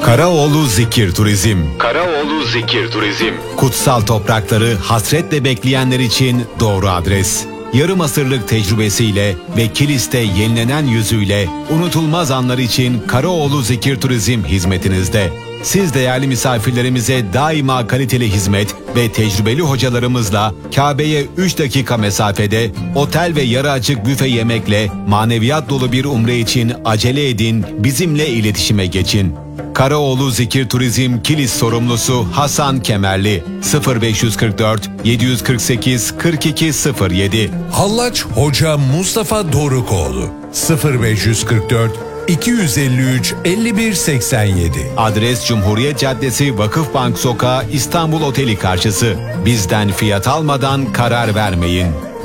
Karaoğlu Zikir Turizm. Karaoğlu Zikir Turizm. Kutsal toprakları hasretle bekleyenler için doğru adres. Yarım asırlık tecrübesiyle ve Kilis'te yenilenen yüzüyle unutulmaz anlar için Karaoğlu Zikir Turizm hizmetinizde. Siz değerli misafirlerimize daima kaliteli hizmet ve tecrübeli hocalarımızla Kabe'ye 3 dakika mesafede otel ve yarı açık büfe yemekle maneviyat dolu bir umre için acele edin, bizimle iletişime geçin. Karaoğlu Zikir Turizm Kilis sorumlusu Hasan Kemerli 0544 748 4207. Hallaç Hoca Mustafa Dorukoğlu 0544 253 5187. Adres Cumhuriyet Caddesi Vakıfbank Sokağı İstanbul Oteli karşısı. Bizden fiyat almadan karar vermeyin.